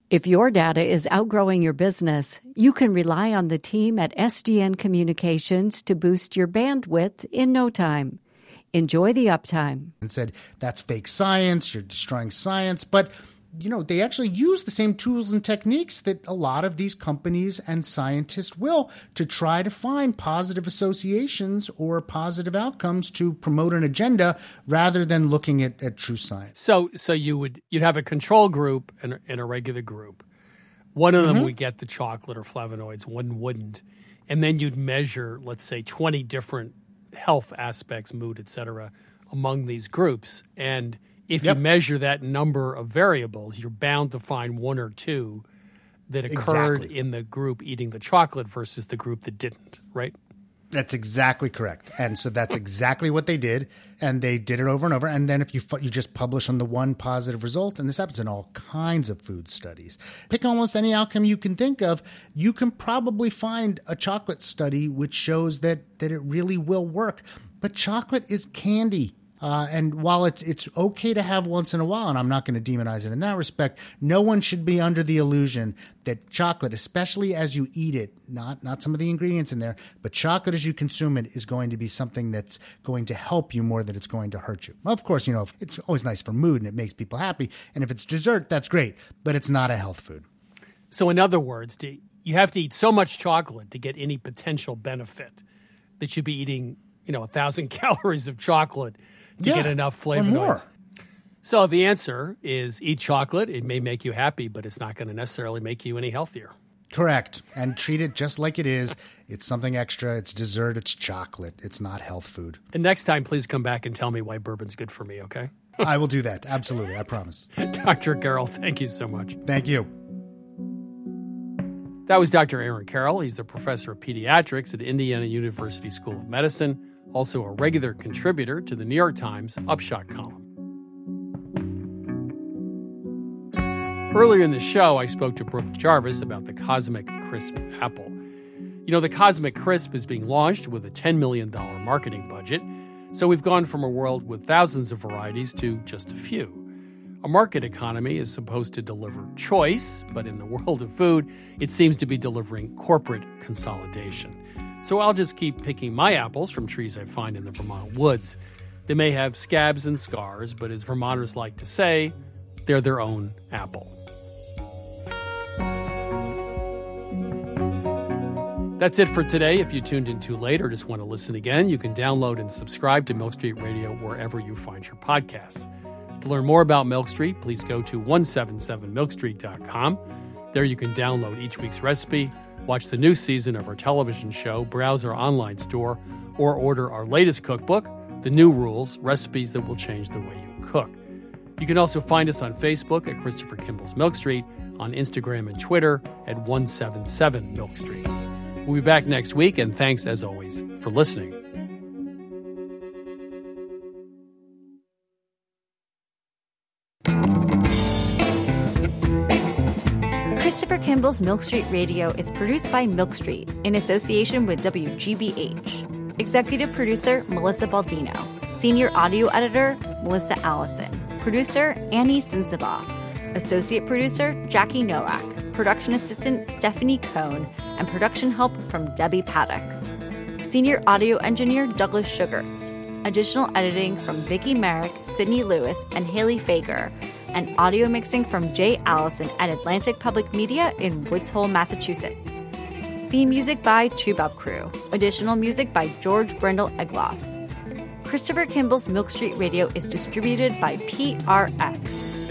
If your data is outgrowing your business, you can rely on the team at SDN Communications to boost your bandwidth in no time. Enjoy the uptime. And said, that's fake science, you're destroying science. But, they actually use the same tools and techniques that a lot of these companies and scientists will to try to find positive associations or positive outcomes to promote an agenda rather than looking at true science. So you'd have a control group and a regular group. One of them would get the chocolate or flavonoids, one wouldn't. And then you'd measure, let's say, 20 different health aspects, mood, et cetera, among these groups. And if you measure that number of variables, you're bound to find one or two that occurred in the group eating the chocolate versus the group that didn't, right? That's exactly correct. And so that's exactly what they did. And they did it over and over. And then if you just publish on the one positive result, and this happens in all kinds of food studies, pick almost any outcome you can think of, you can probably find a chocolate study which shows that it really will work. But chocolate is candy. And while it's okay to have once in a while, and I'm not going to demonize it in that respect, no one should be under the illusion that chocolate, especially as you eat it, not some of the ingredients in there, but chocolate as you consume it is going to be something that's going to help you more than it's going to hurt you. Of course, it's always nice for mood and it makes people happy. And if it's dessert, that's great, but it's not a health food. So in other words, you have to eat so much chocolate to get any potential benefit that you'd be eating, 1,000 calories of chocolate to get enough flavonoids. So the answer is eat chocolate. It may make you happy, but it's not going to necessarily make you any healthier. Correct. And treat it just like it is. It's something extra. It's dessert. It's chocolate. It's not health food. And next time, please come back and tell me why bourbon's good for me, okay? I will do that. Absolutely. I promise. Dr. Carroll, thank you so much. Thank you. That was Dr. Aaron Carroll. He's the professor of pediatrics at Indiana University School of Medicine, also a regular contributor to the New York Times Upshot column. Earlier in the show, I spoke to Brooke Jarvis about the Cosmic Crisp apple. The Cosmic Crisp is being launched with a $10 million marketing budget, so we've gone from a world with thousands of varieties to just a few. A market economy is supposed to deliver choice, but in the world of food, it seems to be delivering corporate consolidation. So I'll just keep picking my apples from trees I find in the Vermont woods. They may have scabs and scars, but as Vermonters like to say, they're their own apple. That's it for today. If you tuned in too late or just want to listen again, you can download and subscribe to Milk Street Radio wherever you find your podcasts. To learn more about Milk Street, please go to 177milkstreet.com. There you can download each week's recipe, watch the new season of our television show, browse our online store, or order our latest cookbook, The New Rules, Recipes That Will Change the Way You Cook. You can also find us on Facebook at Christopher Kimball's Milk Street, on Instagram and Twitter at 177Milk Street. We'll be back next week, and thanks, as always, for listening. Christopher Kimball's Milk Street Radio is produced by Milk Street in association with WGBH. Executive producer, Melissa Baldino. Senior audio editor, Melissa Allison. Producer, Annie Sensabaugh. Associate producer, Jackie Nowak. Production assistant, Stephanie Cohn. And production help from Debbie Paddock. Senior audio engineer, Douglas Sugars. Additional editing from Vicki Merrick, Sydney Lewis, and Haley Fager. And audio mixing from Jay Allison at Atlantic Public Media in Woods Hole, Massachusetts. Theme music by Chubab Crew. Additional music by George Brendel Egloff. Christopher Kimball's Milk Street Radio is distributed by PRX.